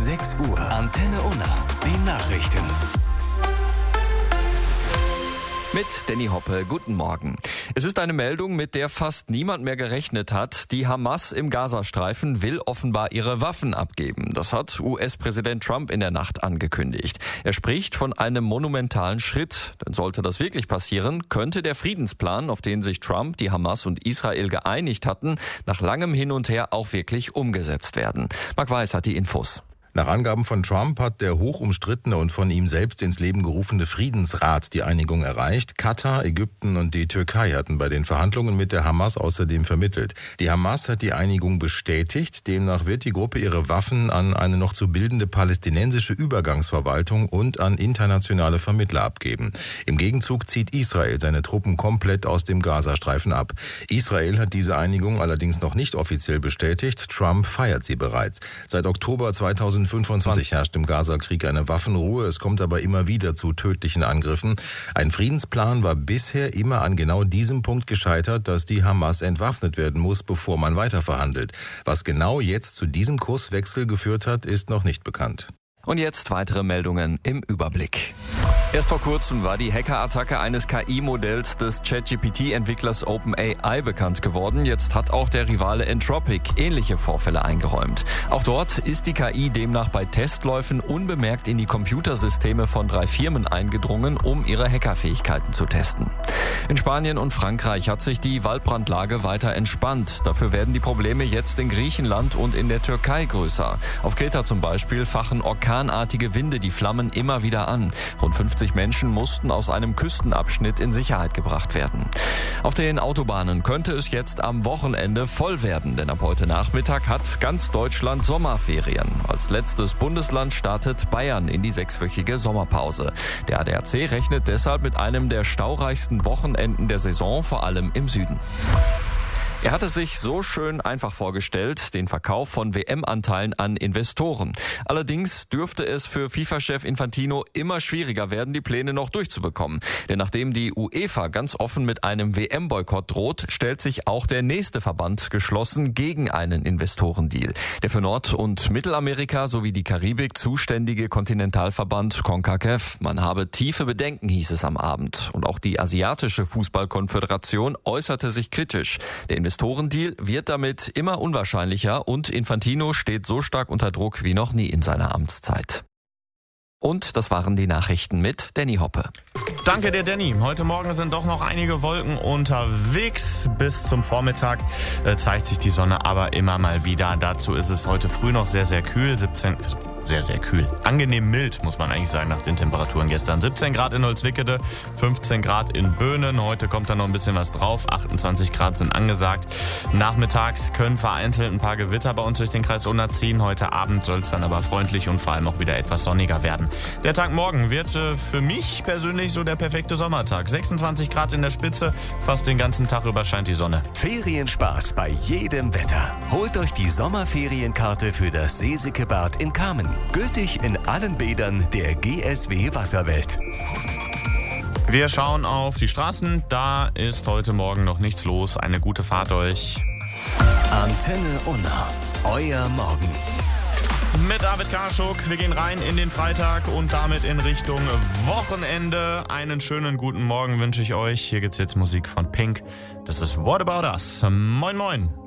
6 Uhr. Antenne Unna. Die Nachrichten. Mit Danny Hoppe, guten Morgen. Es ist eine Meldung, mit der fast niemand mehr gerechnet hat. Die Hamas im Gazastreifen will offenbar ihre Waffen abgeben. Das hat US-Präsident Trump in der Nacht angekündigt. Er spricht von einem monumentalen Schritt. Denn sollte das wirklich passieren, könnte der Friedensplan, auf den sich Trump, die Hamas und Israel geeinigt hatten, nach langem Hin und Her auch wirklich umgesetzt werden. Marc Weiß hat die Infos. Nach Angaben von Trump hat der hoch umstrittene und von ihm selbst ins Leben gerufene Friedensrat die Einigung erreicht. Katar, Ägypten und die Türkei hatten bei den Verhandlungen mit der Hamas außerdem vermittelt. Die Hamas hat die Einigung bestätigt. Demnach wird die Gruppe ihre Waffen an eine noch zu bildende palästinensische Übergangsverwaltung und an internationale Vermittler abgeben. Im Gegenzug zieht Israel seine Truppen komplett aus dem Gazastreifen ab. Israel hat diese Einigung allerdings noch nicht offiziell bestätigt. Trump feiert sie bereits. Seit Oktober 2025 herrscht im Gaza-Krieg eine Waffenruhe. Es kommt aber immer wieder zu tödlichen Angriffen. Ein Friedensplan war bisher immer an genau diesem Punkt gescheitert, dass die Hamas entwaffnet werden muss, bevor man weiterverhandelt. Was genau jetzt zu diesem Kurswechsel geführt hat, ist noch nicht bekannt. Und jetzt weitere Meldungen im Überblick. Erst vor kurzem war die Hackerattacke eines KI-Modells des ChatGPT-Entwicklers OpenAI bekannt geworden. Jetzt hat auch der Rivale Anthropic ähnliche Vorfälle eingeräumt. Auch dort ist die KI demnach bei Testläufen unbemerkt in die Computersysteme von 3 Firmen eingedrungen, um ihre Hackerfähigkeiten zu testen. In Spanien und Frankreich hat sich die Waldbrandlage weiter entspannt. Dafür werden die Probleme jetzt in Griechenland und in der Türkei größer. Auf Kreta zum Beispiel fachen orkanartige Winde die Flammen immer wieder an. Rund 50 Menschen mussten aus einem Küstenabschnitt in Sicherheit gebracht werden. Auf den Autobahnen könnte es jetzt am Wochenende voll werden, denn ab heute Nachmittag hat ganz Deutschland Sommerferien. Als letztes Bundesland startet Bayern in die 6-wöchige Sommerpause. Der ADAC rechnet deshalb mit einem der staureichsten Wochenenden der Saison, vor allem im Süden. Er hat es sich so schön einfach vorgestellt, den Verkauf von WM-Anteilen an Investoren. Allerdings dürfte es für FIFA-Chef Infantino immer schwieriger werden, die Pläne noch durchzubekommen. Denn nachdem die UEFA ganz offen mit einem WM-Boykott droht, stellt sich auch der nächste Verband geschlossen gegen einen Investorendeal. Der für Nord- und Mittelamerika sowie die Karibik zuständige Kontinentalverband CONCACAF. Man habe tiefe Bedenken, hieß es am Abend. Und auch die asiatische Fußballkonföderation äußerte sich kritisch. Der Investorendeal wird damit immer unwahrscheinlicher und Infantino steht so stark unter Druck wie noch nie in seiner Amtszeit. Und das waren die Nachrichten mit Danny Hoppe. Danke dir, Danny. Heute Morgen sind doch noch einige Wolken unterwegs. Bis zum Vormittag zeigt sich die Sonne aber immer mal wieder. Dazu ist es heute früh noch sehr, sehr kühl. Sehr kühl. Angenehm mild, muss man eigentlich sagen, nach den Temperaturen gestern. 17 Grad in Holzwickede, 15 Grad in Böhnen. Heute kommt da noch ein bisschen was drauf. 28 Grad sind angesagt. Nachmittags können vereinzelt ein paar Gewitter bei uns durch den Kreis Unna ziehen. Heute Abend soll es dann aber freundlich und vor allem auch wieder etwas sonniger werden. Der Tag morgen wird für mich persönlich so der perfekte Sommertag. 26 Grad in der Spitze, fast den ganzen Tag über scheint die Sonne. Ferienspaß bei jedem Wetter. Holt euch die Sommerferienkarte für das Seeseke Bad in Kamen. Gültig in allen Bädern der GSW Wasserwelt. Wir schauen auf die Straßen. Da ist heute Morgen noch nichts los. Eine gute Fahrt euch. Antenne Unna. Euer Morgen. Mit David Karschuk. Wir gehen rein in den Freitag und damit in Richtung Wochenende. Einen schönen guten Morgen wünsche ich euch. Hier gibt's jetzt Musik von Pink. Das ist What About Us. Moin, moin.